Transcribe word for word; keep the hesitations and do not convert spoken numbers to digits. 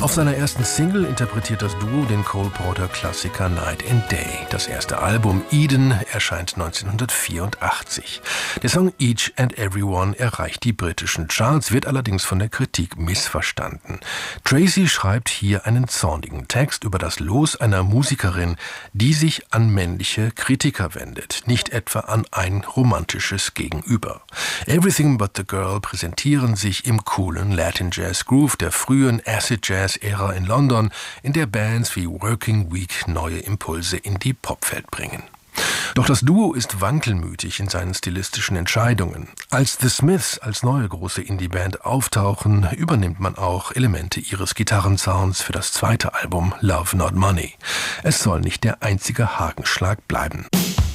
Auf seiner ersten Single interpretiert das Duo den Cole Porter-Klassiker Night and Day. Das erste Album Eden erscheint neunzehnhundertvierundachtzig. Der Song Each and Everyone erreicht die britischen Charts, wird allerdings von der Kritik missverstanden. Tracy schreibt hier einen zornigen Text über das Los einer Musikerin, die sich an männliche Kritiker wendet, nicht etwa an ein romantisches Gegenüber. Everything But the Girl präsentieren sich im coolen Latin Jazz Groove der frühen Acid Jazz Ära in London, in der Bands wie Working Week neue Impulse in die Popwelt bringen. Doch das Duo ist wankelmütig in seinen stilistischen Entscheidungen. Als The Smiths als neue große Indie-Band auftauchen, übernimmt man auch Elemente ihres Gitarrensounds für das zweite Album Love Not Money. Es soll nicht der einzige Hakenschlag bleiben.